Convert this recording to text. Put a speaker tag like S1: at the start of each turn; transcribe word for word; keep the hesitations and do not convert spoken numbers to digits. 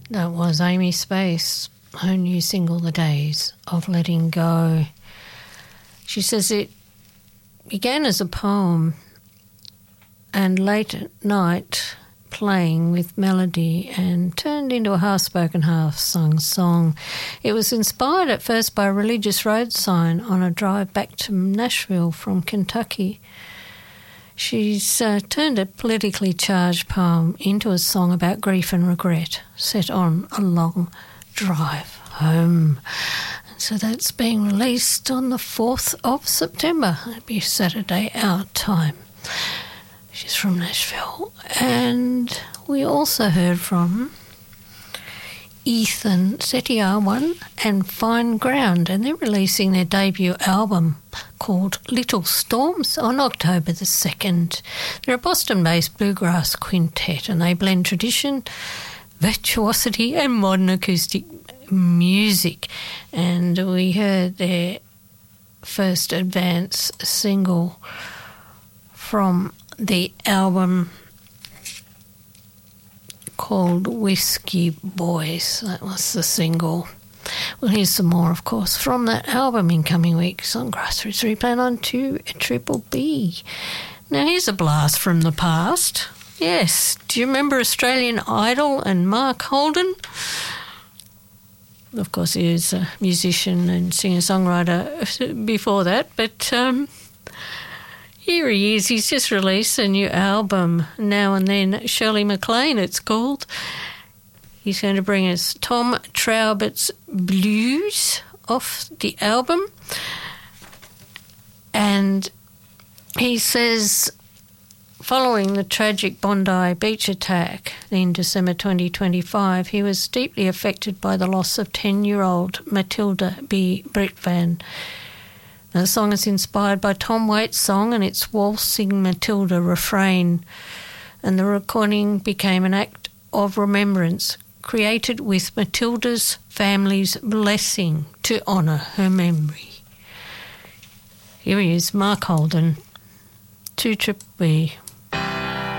S1: That was Amy Space, her new single, The Days of Letting Go. She says it began as a poem and late at night playing with melody and turned into a half-spoken, half-sung song. It was inspired at first by a religious road sign on a drive back to Nashville from Kentucky. She's uh, turned a politically charged poem into a song about grief and regret set on a long drive home. And so that's being released on the fourth of September. It'll be Saturday our time. She's from Nashville. And we also heard from Ethan Setiawan and Fine Ground, and they're releasing their debut album called Little Storms on October the second. They're a Boston-based bluegrass quintet, and they blend tradition, virtuosity and modern acoustic music. And we heard their first advance single from the album called Whiskey Boys. That was the single. Well, here's some more, of course, from that album in coming weeks on Grassroots Replay on to Triple B. Now, here's a blast from the past. Yes, do you remember Australian Idol and Mark Holden? Of course, he was a musician and singer-songwriter before that, but um, here he is. He's just released a new album, Now and Then. Shirley MacLaine, it's called. He's going to bring us Tom Trowbert's Blues off the album. And he says, following the tragic Bondi Beach attack in December twenty twenty-five, he was deeply affected by the loss of ten-year-old Matilda B. Britvan. The song is inspired by Tom Waits' song and its waltzing Matilda refrain, and the recording became an act of remembrance created with Matilda's family's blessing to honour her memory. Here he is, Mark Holden, two Triple B.